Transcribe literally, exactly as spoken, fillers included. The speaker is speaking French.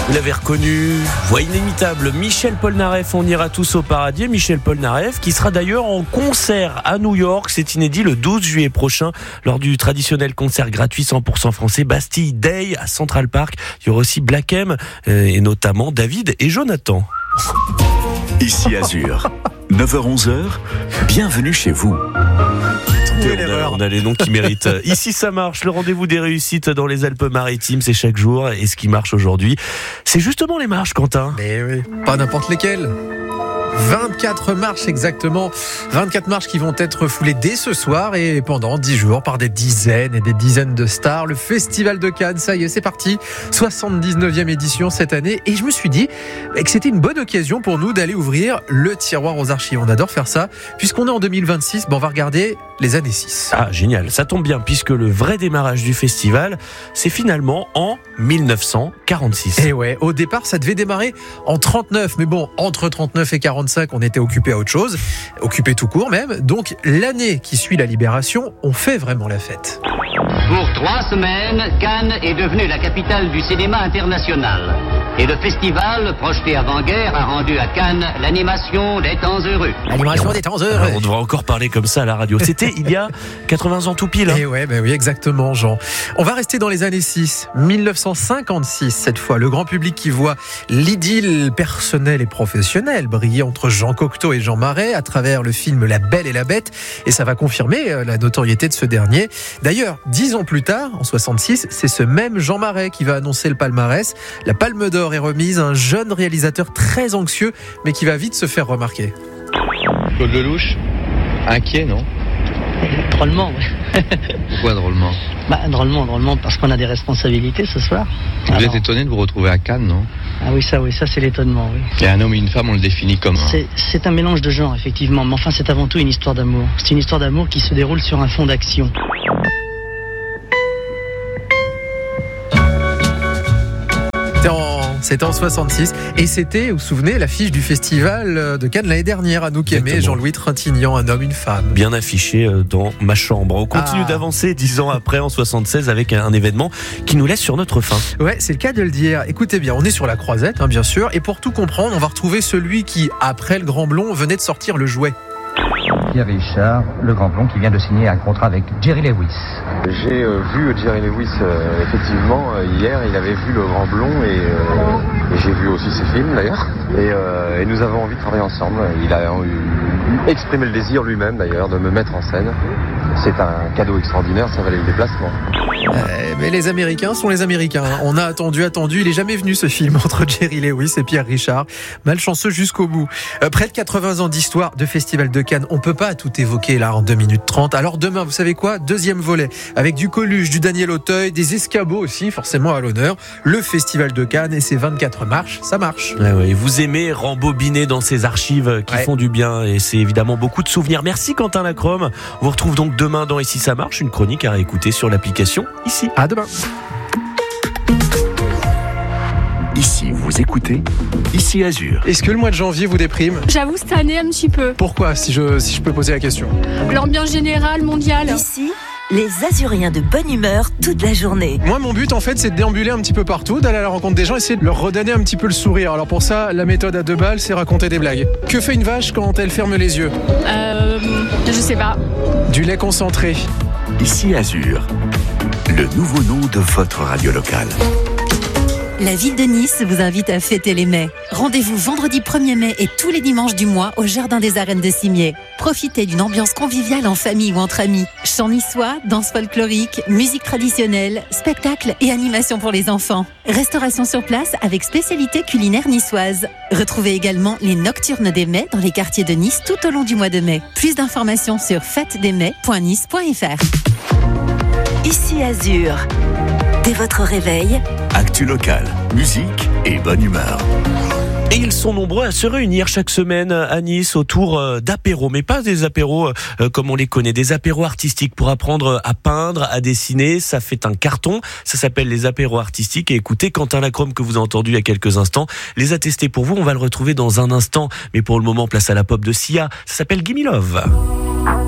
Vous l'avez reconnu, voix inimitable, Michel Polnareff, on ira tous au paradis. Michel Polnareff qui sera d'ailleurs en concert à New York, c'est inédit, le douze juillet prochain, lors du traditionnel concert gratuit cent pour cent français Bastille Day à Central Park. Il y aura aussi Black M euh, et notamment David et Jonathan. Ici Azur, neuf heures onze, bienvenue chez vous. On a, on a les noms qui méritent. Ici ça marche, le rendez-vous des réussites dans les Alpes-Maritimes, c'est chaque jour. Et ce qui marche aujourd'hui, c'est justement les marches, Quentin. Mais oui, pas n'importe lesquelles. vingt-quatre marches exactement, vingt-quatre marches qui vont être foulées dès ce soir et pendant dix jours par des dizaines et des dizaines de stars. Le Festival de Cannes, ça y est, c'est parti, soixante-dix-neuvième édition cette année, et je me suis dit que c'était une bonne occasion pour nous d'aller ouvrir le tiroir aux archives. On adore faire ça, puisqu'on est en deux mille vingt-six, ben on va regarder les années six. Ah génial, ça tombe bien, puisque le vrai démarrage du festival, c'est finalement en dix-neuf cent quarante-six. Et ouais, au départ ça devait démarrer en trente-neuf, mais bon, entre trente-neuf et quarante-cinq, on était occupé à autre chose, occupé tout court même. Donc l'année qui suit la libération, on fait vraiment la fête. Pour trois semaines, Cannes est devenue la capitale du cinéma international. Et le festival, projeté avant-guerre, a rendu à Cannes l'animation des temps heureux. L'animation des temps heureux. Alors, on devrait encore parler comme ça à la radio. C'était il y a quatre-vingts ans tout pile. Hein. Et ouais, ben oui, exactement, Jean. On va rester dans les années six, dix-neuf cent cinquante-six cette fois. Le grand public qui voit l'idylle personnelle et professionnelle briller entre Jean Cocteau et Jean Marais à travers le film La Belle et la Bête. Et ça va confirmer la notoriété de ce dernier. D'ailleurs, dix ans plus tard, en soixante-six, c'est ce même Jean Marais qui va annoncer le palmarès. La Palme d'Or est remise à un jeune réalisateur très anxieux, mais qui va vite se faire remarquer. Claude Lelouch, inquiet, non ? Drôlement, ouais. Pourquoi drôlement ? Bah, drôlement, drôlement, parce qu'on a des responsabilités ce soir. Vous Alors... êtes étonné de vous retrouver à Cannes, non ? Ah oui, ça, oui, ça c'est l'étonnement, oui. Et un homme et une femme, on le définit comment ? c'est, c'est un mélange de genres, effectivement, mais enfin c'est avant tout une histoire d'amour. C'est une histoire d'amour qui se déroule sur un fond d'action. C'était en, c'était en soixante-six et c'était, vous vous souvenez, l'affiche du festival de Cannes l'année dernière. Anouk Aimée, Jean-Louis Trintignant, Un homme, une femme. Bien affiché dans ma chambre. On continue ah. d'avancer dix ans après, en soixante-seize, avec un événement qui nous laisse sur notre faim. Ouais, c'est le cas de le dire. Écoutez bien, on est sur la Croisette, hein, bien sûr, et pour tout comprendre, on va retrouver celui qui, après le Grand Blond, venait de sortir Le Jouet. Pierre Richard, le Grand Blond, qui vient de signer un contrat avec Jerry Lewis. J'ai euh, vu Jerry Lewis euh, effectivement euh, hier, il avait vu le Grand Blond et, euh, et j'ai vu aussi ses films d'ailleurs. Et, euh, et nous avons envie de travailler ensemble. Il a eu, exprimé le désir lui-même d'ailleurs de me mettre en scène. C'est un cadeau extraordinaire, ça valait le déplacement. Euh, mais les Américains sont les Américains. On a attendu, attendu. Il est jamais venu ce film entre Jerry Lewis et Pierre Richard. Malchanceux jusqu'au bout. Euh, près de quatre-vingts ans d'histoire de Festival de Cannes. On peut pas tout évoquer là en deux minutes trente. Alors demain, vous savez quoi ? Deuxième volet. Avec du Coluche, du Daniel Auteuil, des escabeaux aussi, forcément à l'honneur. Le Festival de Cannes et ses vingt-quatre marches, ça marche. Ouais, ouais. Vous aimez rembobiner dans ces archives qui ouais. font du bien et c'est évidemment beaucoup de souvenirs. Merci Quentin Lacrome. On vous retrouve donc demain dans Ici ça marche, une chronique à réécouter sur l'application Ici. À demain. Ici, vous écoutez Ici Azur. Est-ce que le mois de janvier vous déprime ? J'avoue cette année un petit peu. Pourquoi, si je, si je peux poser la question ? L'ambiance générale mondiale. Ici, les Azuriens de bonne humeur toute la journée. Moi, mon but, en fait, c'est de déambuler un petit peu partout, d'aller à la rencontre des gens, essayer de leur redonner un petit peu le sourire. Alors pour ça, la méthode à deux balles, c'est raconter des blagues. Que fait une vache quand elle ferme les yeux ? Euh... Je sais pas. Du lait concentré. Ici Azur, le nouveau nom de votre radio locale. La ville de Nice vous invite à fêter les mai. Rendez-vous vendredi premier mai et tous les dimanches du mois au Jardin des Arènes de Cimiez. Profitez d'une ambiance conviviale en famille ou entre amis. Chants niçois, danse folklorique, musique traditionnelle, spectacles et animations pour les enfants. Restauration sur place avec spécialité culinaire niçoise. Retrouvez également les Nocturnes des Mai dans les quartiers de Nice tout au long du mois de mai. Plus d'informations sur fête des mai point nice point f r. Ici Azur. Dès votre réveil, actu local, musique et bonne humeur. Et ils sont nombreux à se réunir chaque semaine à Nice autour d'apéros, mais pas des apéros comme on les connaît, des apéros artistiques pour apprendre à peindre, à dessiner. Ça fait un carton, ça s'appelle les apéros artistiques. Et écoutez, Quentin Lacrome que vous avez entendu il y a quelques instants, les a testés pour vous. On va le retrouver dans un instant, mais pour le moment, place à la pop de Sia. Ça s'appelle Gimme Love.